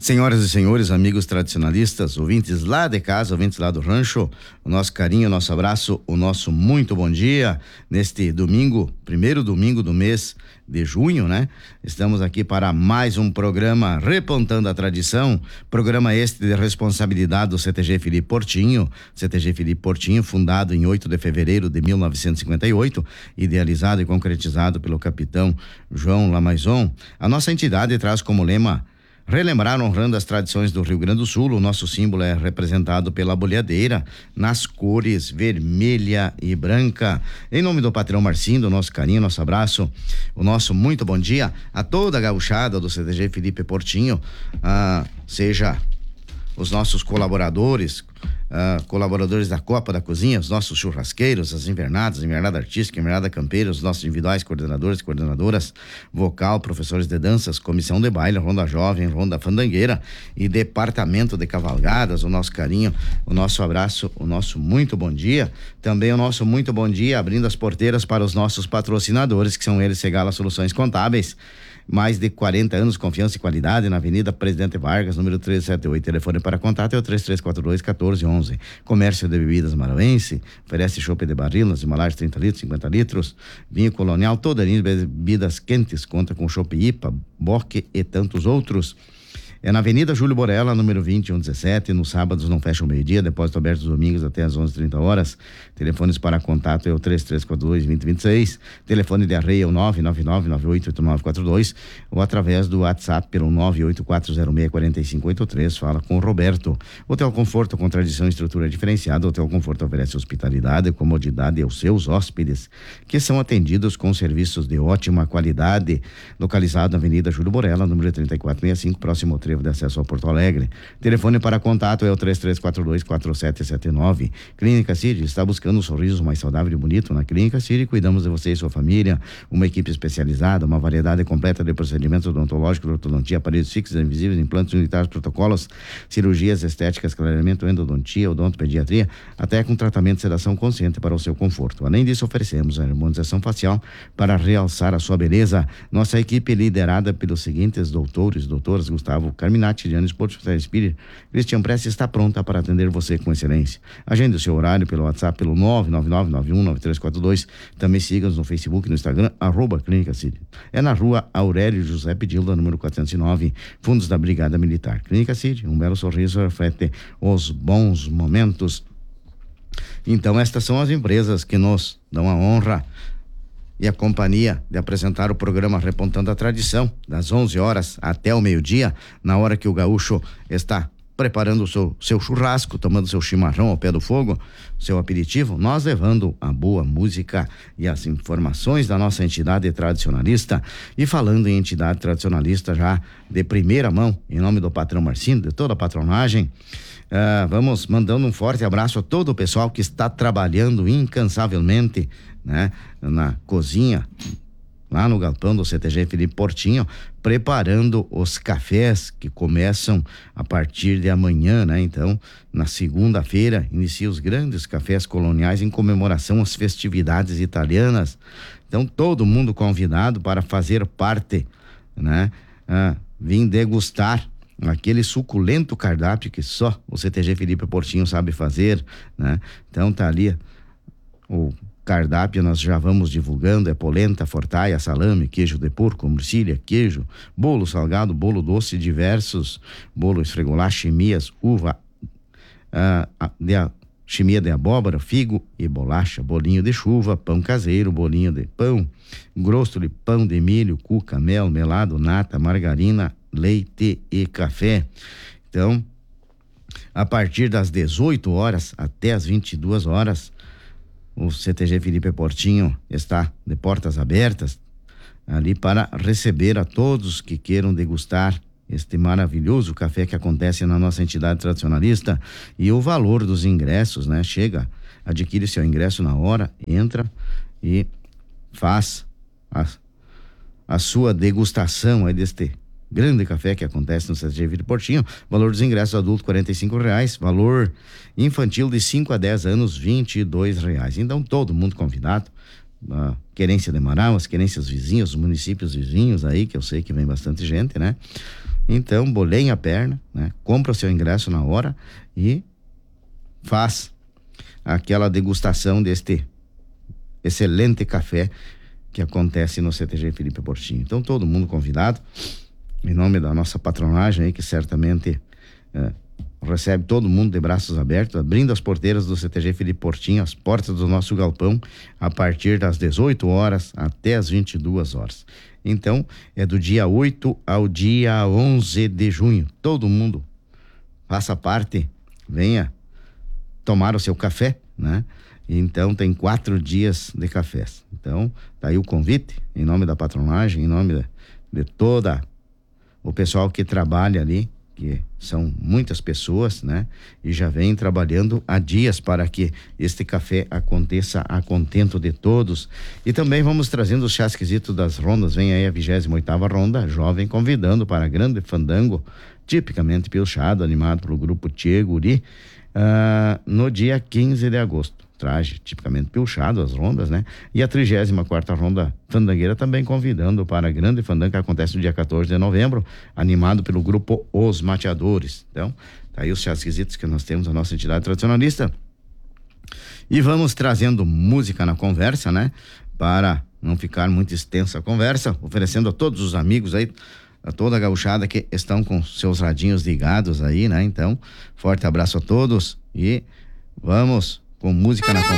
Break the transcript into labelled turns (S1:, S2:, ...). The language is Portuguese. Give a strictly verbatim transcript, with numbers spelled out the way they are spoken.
S1: Senhoras e senhores, amigos tradicionalistas, ouvintes lá de casa, ouvintes lá do rancho, o nosso carinho, o nosso abraço, o nosso muito bom dia neste domingo, primeiro domingo do mês de junho, né? Estamos aqui para mais um programa Repontando a Tradição, programa este de responsabilidade do C T G Felipe Portinho, C T G Felipe Portinho, fundado em oito de fevereiro de mil novecentos e cinquenta e oito, idealizado e concretizado pelo capitão João Lamaison. A nossa entidade traz como lema relembrar honrando as tradições do Rio Grande do Sul. O nosso símbolo é representado pela boleadeira nas cores vermelha e branca. Em nome do patrão Marcinho, nosso carinho, nosso abraço, o nosso muito bom dia a toda a gauchada do C T G Felipe Portinho, ah, seja os nossos colaboradores, uh, colaboradores da Copa da Cozinha, os nossos churrasqueiros, as invernadas, invernada artística, invernada campeira, os nossos individuais, coordenadores, coordenadoras, vocal, professores de danças, comissão de baile, ronda jovem, ronda fandangueira e departamento de cavalgadas, o nosso carinho, o nosso abraço, o nosso muito bom dia, também o nosso muito bom dia, abrindo as porteiras para os nossos patrocinadores, que são eles, Segala Soluções Contábeis, mais de quarenta anos, confiança e qualidade, na Avenida Presidente Vargas, número trezentos e setenta e oito. Telefone para contato é o três três quatro dois, um quatro um um. Comércio de Bebidas Marauense, oferece chopp de barril, nas embalagens trinta litros, cinquenta litros, vinho colonial, toda a linha de bebidas quentes, conta com chopp I P A, Bock e tantos outros. É na Avenida Júlio Borella, número vinte e um dezessete. Nos sábados não fecha o meio-dia, depósito aberto os domingos até às onze e trinta horas. Telefones para contato é o três três quatro dois, dois zero dois seis. Telefone de arreia é o nove nove nove, nove oito oito nove quatro dois ou através do WhatsApp pelo nove oito quatro zero seis, quatro cinco oito três. Fala com o Roberto. Hotel Conforto, com tradição e estrutura diferenciada. Hotel Conforto oferece hospitalidade e comodidade aos seus hóspedes, que são atendidos com serviços de ótima qualidade. Localizado na Avenida Júlio Borella, número trinta e quatro sessenta e cinco, próximo ao trevo de acesso ao Porto Alegre. Telefone para contato é o três três quatro dois, quatro sete sete nove. Clínica Cid, está buscando um sorriso mais saudável e bonito? Na Clínica Cid, cuidamos de você e sua família. Uma equipe especializada, uma variedade completa de procedimentos odontológicos, ortodontia, aparelhos fixos, invisíveis, implantes unitários, protocolos, cirurgias estéticas, clareamento, endodontia, odontopediatria, até com tratamento de sedação consciente para o seu conforto. Além disso, oferecemos a harmonização facial para realçar a sua beleza. Nossa equipe é liderada pelos seguintes doutores, doutoras Gustavo Carminati, Diane Esporte, Spirit, Cristian Press, está pronta para atender você com excelência. Agende o seu horário pelo WhatsApp pelo nove nove nove, nove um nove três quatro dois. Também siga-nos no Facebook e no Instagram, arroba Clínica Cid. É na rua Aurélio José Pedilda, número quatrocentos e nove, Fundos da Brigada Militar. Clínica Cid, um belo sorriso reflete os bons momentos. Então, estas são as empresas que nos dão a honra e a companhia de apresentar o programa Repontando a Tradição, das onze horas até o meio-dia, na hora que o gaúcho está preparando o seu, seu churrasco, tomando seu chimarrão ao pé do fogo, seu aperitivo, nós levando a boa música e as informações da nossa entidade tradicionalista. E falando em entidade tradicionalista já de primeira mão, em nome do patrão Marcinho, de toda a patronagem, uh, vamos mandando um forte abraço a todo o pessoal que está trabalhando incansavelmente, né, na cozinha, lá no galpão do C T G Felipe Portinho, preparando os cafés que começam a partir de amanhã, né? Então, na segunda-feira, inicia os grandes cafés coloniais em comemoração às festividades italianas. Então, todo mundo convidado para fazer parte, né? Ah, vim degustar aquele suculento cardápio que só o C T G Felipe Portinho sabe fazer, né? Então, tá ali o cardápio, nós já vamos divulgando, é polenta, fortaia, salame, queijo de porco, morcilha, queijo, bolo salgado, bolo doce, diversos, bolo esfregolá, chimias, uva, uh, de a, chimia de abóbora, figo e bolacha, bolinho de chuva, pão caseiro, bolinho de pão, grosso de pão de milho, cuca, mel, melado, nata, margarina, leite e café. Então, a partir das dezoito horas até as vinte e duas horas, o C T G Felipe Portinho está de portas abertas ali para receber a todos que queiram degustar este maravilhoso café que acontece na nossa entidade tradicionalista. E o valor dos ingressos, né? Chega, adquire seu ingresso na hora, entra e faz a, a sua degustação aí deste grande café que acontece no C T G Felipe Portinho. Valor dos ingressos adulto quarenta e cinco reais, valor infantil de cinco a dez anos vinte e dois reais. Então todo mundo convidado, a Querência de Marau, as querências vizinhas, os municípios vizinhos aí, que eu sei que vem bastante gente, né? Então, boleia a perna, né? Compra o seu ingresso na hora e faz aquela degustação deste excelente café que acontece no C T G Felipe Portinho. Então, todo mundo convidado, em nome da nossa patronagem aí, que certamente é, recebe todo mundo de braços abertos, abrindo as porteiras do C T G Felipe Portinho, as portas do nosso galpão, a partir das dezoito horas até as vinte e duas horas. Então, é do dia oito ao dia onze de junho. Todo mundo faça parte, venha tomar o seu café, né? Então, tem quatro dias de cafés. Então, tá aí o convite, em nome da patronagem, em nome de, de toda o pessoal que trabalha ali, que são muitas pessoas, né? E já vem trabalhando há dias para que este café aconteça a contento de todos. E também vamos trazendo os chás quesitos das rondas. Vem aí a vigésima oitava ronda, jovem convidando para grande fandango, tipicamente pilchado, animado pelo grupo Tchê Guri, uh, no dia quinze de agosto. Traje tipicamente pilchado, as rondas, né? E a trigésima quarta ronda fandangueira também convidando para a grande fandango que acontece no dia quatorze de novembro, animado pelo grupo Os Mateadores. Então, tá aí os chás quesitos que nós temos, a nossa entidade tradicionalista. E vamos trazendo música na conversa, né? Para não ficar muito extensa a conversa, oferecendo a todos os amigos aí, a toda a gauchada que estão com seus radinhos ligados aí, né? Então, forte abraço a todos e vamos com música na conversa.